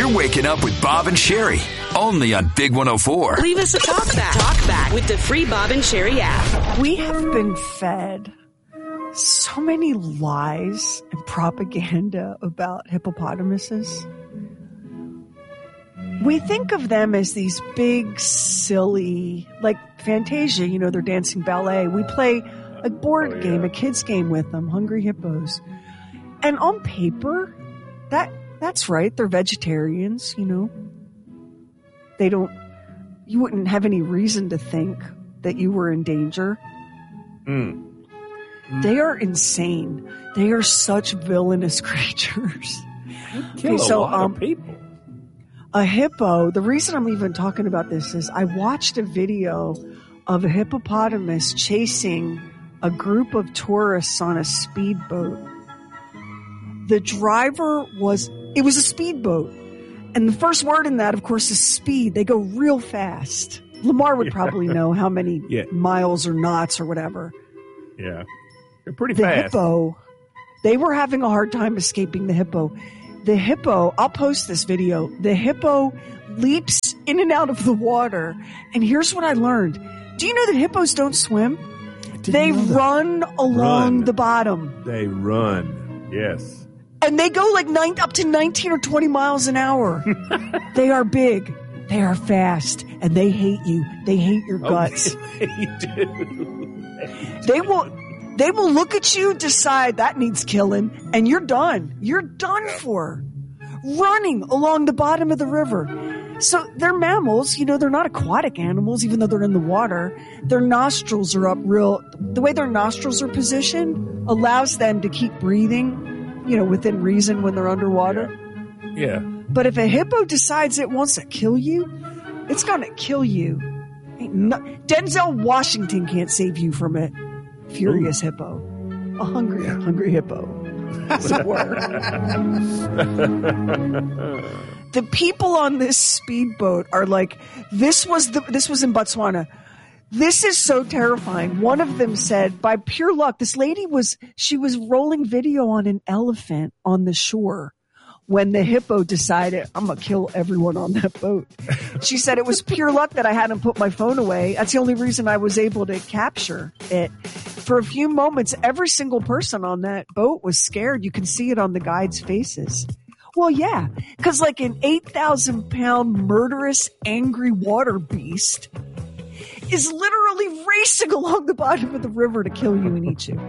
You're waking up with Bob and Sherry, only on Big 104. Leave us a talk back with the free Bob and Sherry app. We have been fed so many lies and propaganda about hippopotamuses. We think of them as these big, silly, like Fantasia, they're dancing ballet. We play a board game, a kid's game with them, Hungry Hippos. And on paper, that's right, they're vegetarians, you wouldn't have any reason to think that you were in danger. They are insane. They are such villainous creatures. Kill a lot of people. A hippo, the reason I'm even talking about this is I watched a video of a hippopotamus chasing a group of tourists on a speedboat. The driver it was a speedboat. And the first word in that, of course, is speed. They go real fast. Lamar would probably know how many miles or knots or whatever. Yeah. They're pretty fast. The hippo, they were having a hard time escaping the hippo. The hippo, I'll post this video. The hippo leaps in and out of the water. And here's what I learned. Do you know that hippos don't swim? They run along the bottom. They run. Yes. And they go up to 19 or 20 miles an hour. They are big. They are fast. And they hate you. They hate your guts. They do. They will look at you, decide that needs killing, and you're done. You're done for. Running along the bottom of the river. So they're mammals, they're not aquatic animals, even though they're in the water. Their nostrils are up the way their nostrils are positioned allows them to keep breathing, within reason when they're underwater. Yeah. But if a hippo decides it wants to kill you, it's going to kill you. Denzel Washington can't save you from it. Furious hippo. A hungry hippo. As it were. The people on this speedboat are like, this was in Botswana. This is so terrifying. One of them said, by pure luck, this lady was rolling video on an elephant on the shore when the hippo decided, I'm going to kill everyone on that boat. She said it was pure luck that I hadn't put my phone away. That's the only reason I was able to capture it. For a few moments, every single person on that boat was scared. You can see it on the guides' faces. Well, yeah, because like an 8,000-pound murderous, angry water beast is literally racing along the bottom of the river to kill you and eat you.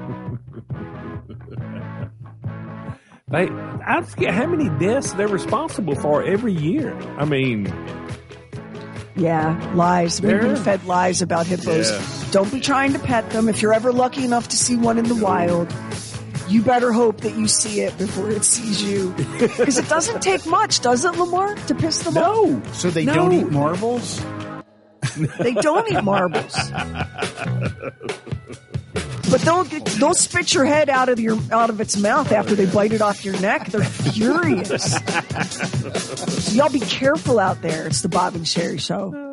I forget how many deaths they're responsible for every year. I mean... Yeah, lies. We've been fed lies about hippos. Yeah. Don't be trying to pet them. If you're ever lucky enough to see one in the wild, you better hope that you see it before it sees you. Because it doesn't take much, does it, Lamar, to piss them off? No. So they don't eat marbles? They don't eat marbles. But they'll spit your head out of its mouth after they bite it off your neck. They're furious. So y'all be careful out there. It's the Bob and Sherry Show.